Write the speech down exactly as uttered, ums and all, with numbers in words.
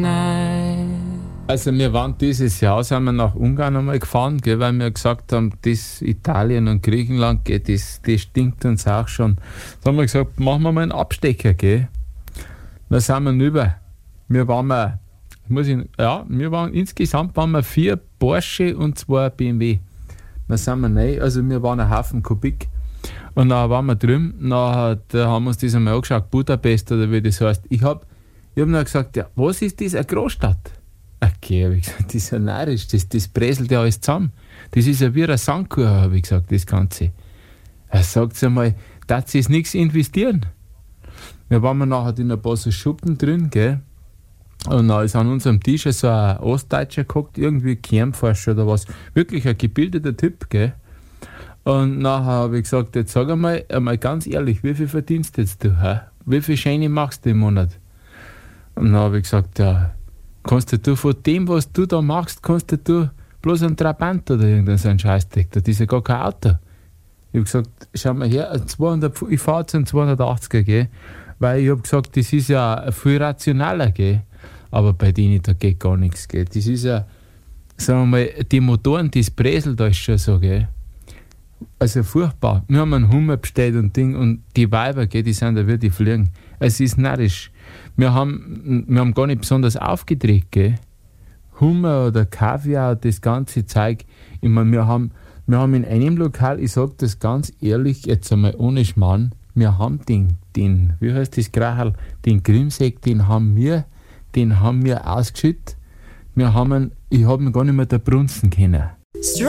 Also wir waren dieses Jahr, sind wir nach Ungarn einmal gefahren, gell, weil wir gesagt haben, das Italien und Griechenland, gell, das, das stinkt uns auch schon. Da haben wir gesagt, machen wir mal einen Abstecher, gell. Da sind wir rüber. Wir waren mal, muss ich, ja, wir waren insgesamt waren wir vier Porsche und zwei B M W. Da sind wir rein, also wir waren ein Haufen Kubik. Und dann waren wir drüben, dann da haben wir uns das einmal angeschaut, Budapest oder wie das heißt. Ich habe ich hab dann gesagt, ja, was ist das, eine Großstadt? Okay, habe ich gesagt, das ist ja narrisch, das, das präselt ja alles zusammen. Das ist ja wie ein Sandkuchen, habe ich gesagt, das Ganze. Er sagt einmal, darf sie es nichts investieren? Wir waren nachher in ein paar so Schuppen drin, gell? Und dann ist an unserem Tisch so ein Ostdeutscher gehockt, irgendwie Kernforscher oder was. Wirklich ein gebildeter Typ, gell? Und nachher habe ich gesagt, jetzt sag einmal, einmal ganz ehrlich, wie viel verdienst jetzt du? Hä? Wie viel Scheine machst du im Monat? Und dann habe ich gesagt, ja, kannst du von dem, was du da machst, kannst du bloß einen Trabant oder irgendeinen so einen Scheißdreck, das ist ja gar kein Auto. Ich habe gesagt, schau mal her, zweihundert, ich fahre jetzt einen zweihundertachtziger, gell? Weil ich habe gesagt, das ist ja viel rationaler, gell? Aber bei denen, da geht gar nichts, gell? Das ist ja, sagen wir mal, die Motoren, das Bresel, da ist schon so, gell? Also furchtbar. Wir haben einen Hummer bestellt und Ding und die Weiber, gell, die sind da wie die fliegen. Es ist narrisch. Wir haben, wir haben gar nicht besonders aufgedreht, gell? Hummer oder Kaviar, das ganze Zeug. Ich meine, wir haben, wir haben in einem Lokal, ich sage das ganz ehrlich, jetzt einmal ohne Schmarrn, wir haben den, den, wie heißt das Krachel, den Grimsek, den haben wir, den haben wir ausgeschüttet. Wir haben, ich habe ihn gar nicht mehr da brunzen können.